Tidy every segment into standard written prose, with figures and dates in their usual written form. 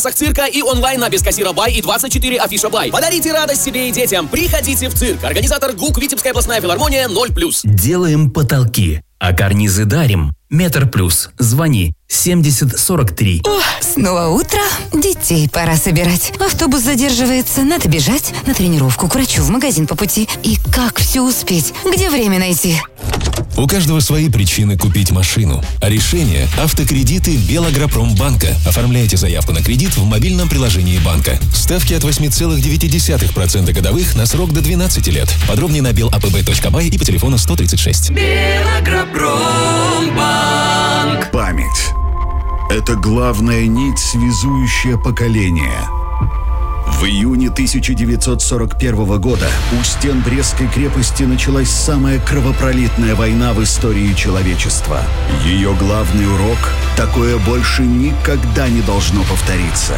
цирка и онлайн на без кассира бай и 24 афиша бай. Подарите радость себе и детям. Приходите в цирк. Организатор ГУК Витебская областная филармония 0+. Делаем потолки, а карнизы дарим. Метр Плюс. Звони 7043. Ох, снова утро. Детей пора собирать. Автобус задерживается, надо бежать на тренировку, к врачу, в магазин по пути. И как все успеть? Где время найти? У каждого свои причины купить машину. А решение – автокредиты Белагропромбанка. Оформляйте заявку на кредит в мобильном приложении банка. Ставки от 8,9% годовых на срок до 12 лет. Подробнее на belapb.by и по телефону 136. Белагропромбанк. Память – это главная нить, связующая поколения. В июне 1941 года у стен Брестской крепости началась самая кровопролитная война в истории человечества. Ее главный урок – такое больше никогда не должно повториться.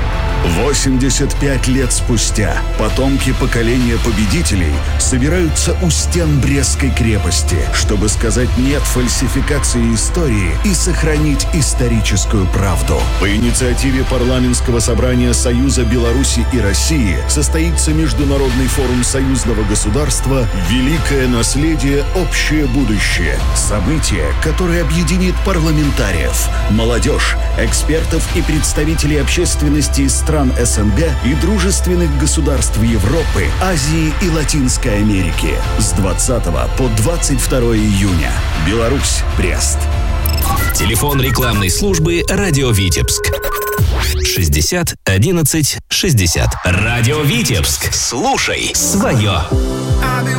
85 лет спустя потомки поколения победителей собираются у стен Брестской крепости, чтобы сказать «нет» фальсификации истории и сохранить историческую правду. По инициативе парламентского собрания Союза Беларуси и России состоится Международный форум союзного государства «Великое наследие. Общее будущее». Событие, которое объединит парламентариев, молодежь, экспертов и представителей общественности из стран СНГ и дружественных государств Европы, Азии и Латинской Америки с 20 по 22 июня. Беларусь, Брест. Телефон рекламной службы «Радио Витебск». 60 11 60. «Радио Витебск». Слушай свое.